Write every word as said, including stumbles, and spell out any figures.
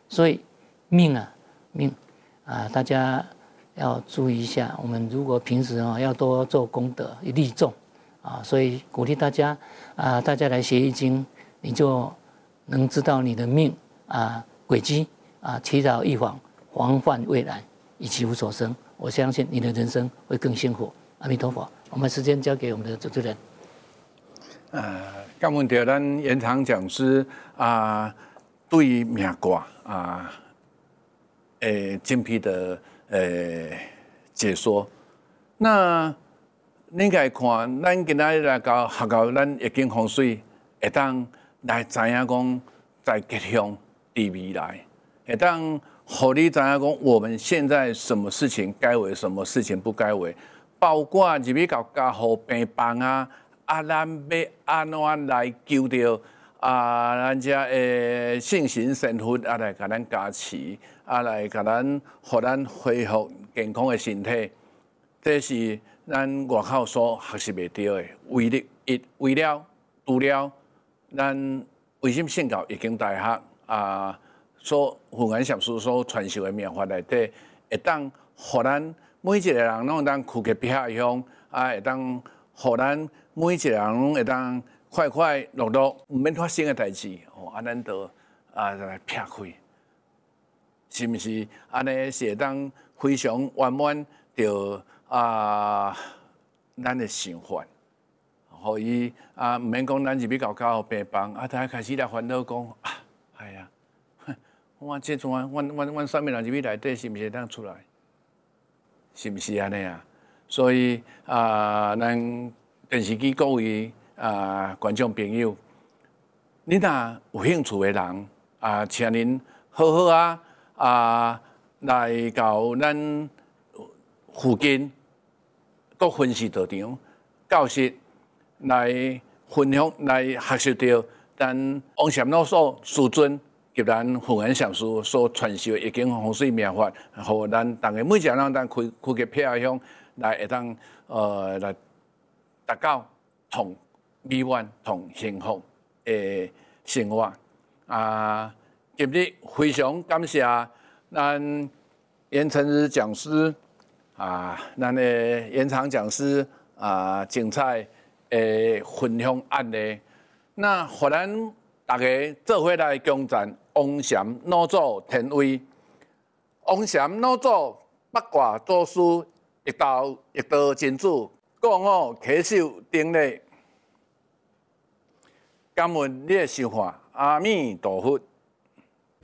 所以命啊命啊，大家要注意一下。我们如果平时啊要多做功德，利众啊，所以鼓励大家啊，大家来学易经，你就能知道你的命啊轨迹啊，提早预防，防范未来，以其无所生。我相信你的人生会更幸福。阿弥陀佛。我们时间交给我们的主持人。 呃，感恩到咱延长讲师啊，对命卦啊，诶，精辟的诶解说。那你来看，咱今仔日来到学到咱易经风水，会当来知影讲在吉凶伫未来，会当互你知影讲我们现在什么事情该为，什么事情不该为，包括入去到家护病房啊，啊，咱要安怎来求着啊，咱遮诶圣神神佛啊来甲咱加持，啊来甲咱，互咱恢复健康的身体，这是咱外口所学习袂到的。为了一为了除了咱维新圣教易经大学啊所弘安禅师所传授的妙法内底，会当互咱每一个人拢当躯壳撇向，啊会当互咱每一个人拢会当快快乐乐，毋免发生的代志，哦，啊咱都啊来撇开，是毋是？安尼是会当非常圆满着啊咱的想法，互伊啊毋免讲咱入去到到病房，啊，大家开始来烦恼讲啊，哎呀，我这阵阮阮阮上面人入去内底是毋是会当出来？是毋是安尼啊？所以啊，咱电视机各位啊观众朋友，你若有兴趣的人啊，请恁好好啊啊来到咱附近各分寺道场教室来分享、来学习到咱王禅老师师尊及咱弘安禅师所传授的易经风水妙法，互咱大家每一个人当开开个偏向来会当呃来达到同美满、同幸福的生活啊！今日非常感谢咱严成日讲师啊，咱的延长讲师啊，精彩的分享案例。那互咱大家做伙来共赞王禅老祖天威，王禅老祖八卦祖师，一道一道真主，过午稽首顶礼。感恩你的收看，阿弥陀佛。